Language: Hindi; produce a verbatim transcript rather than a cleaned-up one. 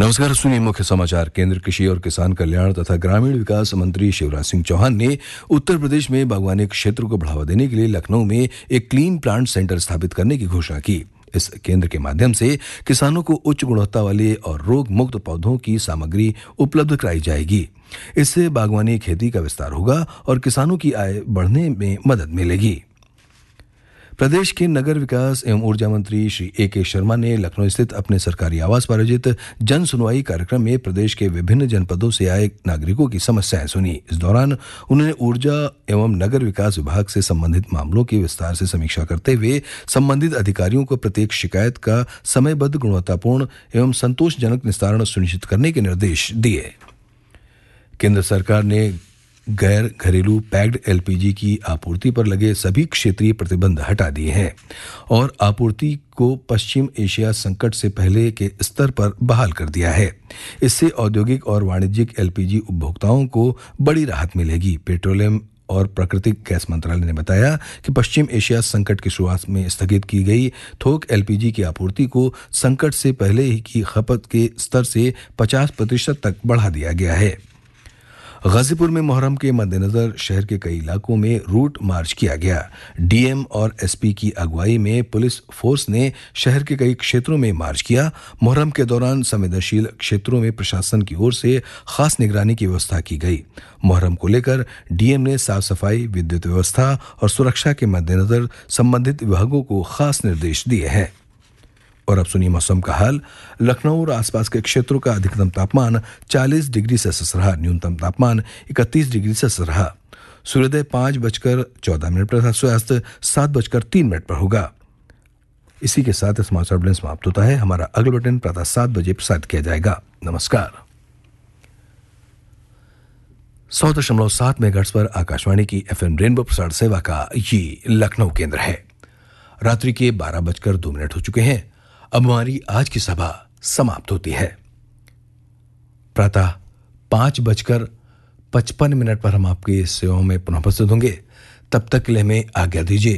नमस्कार। सुनिए मुख्य समाचार। केंद्र कृषि और किसान कल्याण तथा ग्रामीण विकास मंत्री शिवराज सिंह चौहान ने उत्तर प्रदेश में बागवानी क्षेत्र को बढ़ावा देने के लिए लखनऊ में एक क्लीन प्लांट सेंटर स्थापित करने की घोषणा की। इस केंद्र के माध्यम से किसानों को उच्च गुणवत्ता वाले और रोग मुक्त पौधों की सामग्री उपलब्ध कराई जाएगी। इससे बागवानी खेती का विस्तार होगा और किसानों की आय बढ़ने में मदद मिलेगी। प्रदेश के नगर विकास एवं ऊर्जा मंत्री श्री ए के शर्मा ने लखनऊ स्थित अपने सरकारी आवास पर आयोजित जन सुनवाई कार्यक्रम में प्रदेश के विभिन्न जनपदों से आए नागरिकों की समस्याएं सुनी। इस दौरान उन्होंने ऊर्जा एवं नगर विकास विभाग से संबंधित मामलों की विस्तार से समीक्षा करते हुए संबंधित अधिकारियों को प्रत्येक शिकायत का समयबद्ध, गुणवत्तापूर्ण एवं संतोषजनक निस्तारण सुनिश्चित करने के निर्देश दिए। केंद्र सरकार ने गैर घरेलू पैक्ड एलपीजी की आपूर्ति पर लगे सभी क्षेत्रीय प्रतिबंध हटा दिए हैं और आपूर्ति को पश्चिम एशिया संकट से पहले के स्तर पर बहाल कर दिया है। इससे औद्योगिक और वाणिज्यिक एलपीजी उपभोक्ताओं को बड़ी राहत मिलेगी। पेट्रोलियम और प्राकृतिक गैस मंत्रालय ने बताया कि पश्चिम एशिया संकट की शुरुआत में स्थगित की गई थोक एलपीजी की आपूर्ति को संकट से पहले ही की खपत के स्तर से पचास प्रतिशत तक बढ़ा दिया गया है। गाजीपुर में मुहर्रम के मद्देनजर शहर के कई इलाकों में रूट मार्च किया गया। डीएम और एसपी की अगुवाई में पुलिस फोर्स ने शहर के कई क्षेत्रों में मार्च किया। मुहर्रम के दौरान संवेदनशील क्षेत्रों में प्रशासन की ओर से खास निगरानी की व्यवस्था की गई। मुहर्रम को लेकर डीएम ने साफ सफाई, विद्युत व्यवस्था और सुरक्षा के मद्देनजर संबंधित विभागों को खास निर्देश दिए हैं। और अब सुनिए मौसम का हाल। लखनऊ और आसपास के क्षेत्रों का अधिकतम तापमान चालीस डिग्री सेल्सियस रहा। न्यूनतम तापमान इकतीस डिग्री सेल्सियस रहा। सूर्योदय पाँच बजकर चौदह मिनट पर, सूर्यास्त सात बजकर तीन मिनट पर होगा। इसी के साथ समाचार बुलेटिन समाप्त होता है। हमारा अगला बुलेटिन प्रातः सात बजे प्रसारित किया जाएगा। नमस्कार। सौ दशमलव सात मेगाहर्ट्ज पर आकाशवाणी की एफएम रेनबो प्रसारण सेवा का ये लखनऊ केंद्र है। रात्रि के बारह बजकर दो मिनट हो चुके हैं। अब हमारी आज की सभा समाप्त होती है। प्रातः पांच बजकर पचपन मिनट पर हम आपकी सेवाओं में पुनः उपस्थित होंगे। तब तक के लिए हमें आज्ञा दीजिए।